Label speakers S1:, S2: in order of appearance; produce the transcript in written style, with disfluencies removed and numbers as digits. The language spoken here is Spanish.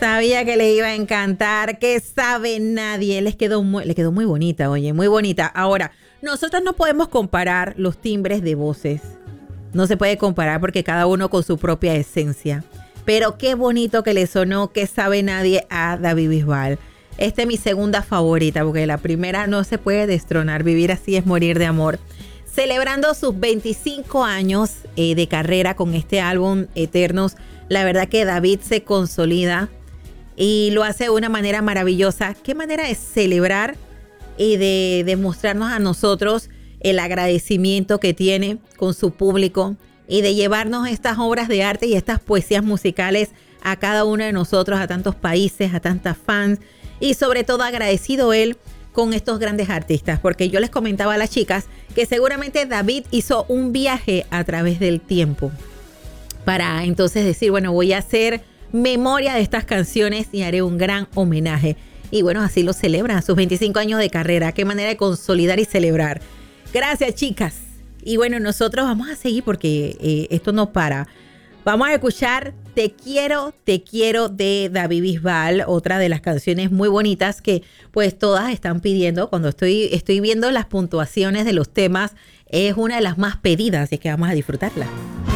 S1: Sabía que le iba a encantar. ¿Qué sabe nadie? Le quedó muy bonita, oye, muy bonita. Ahora, nosotros no podemos comparar los timbres de voces. No se puede comparar porque cada uno con su propia esencia. Pero qué bonito que le sonó ¿Qué sabe nadie? A David Bisbal. Esta es mi segunda favorita porque la primera no se puede destronar. Vivir así es morir de amor. Celebrando sus 25 años de carrera con este álbum Eternos, la verdad que David se consolida y lo hace de una manera maravillosa. Qué manera de celebrar y de demostrarnos a nosotros el agradecimiento que tiene con su público y de llevarnos estas obras de arte y estas poesías musicales a cada uno de nosotros, a tantos países, a tantas fans y sobre todo agradecido él con estos grandes artistas, porque yo les comentaba a las chicas que seguramente David hizo un viaje a través del tiempo para entonces decir, bueno, voy a hacer memoria de estas canciones y haré un gran homenaje. Y bueno, así lo celebran, sus 25 años de carrera. Qué manera de consolidar y celebrar. Gracias, chicas. Y bueno, nosotros vamos a seguir porque esto no para. Vamos a escuchar Te quiero de David Bisbal, otra de las canciones muy bonitas que pues todas están pidiendo. Cuando estoy viendo las puntuaciones de los temas, es una de las más pedidas, así que vamos a disfrutarla.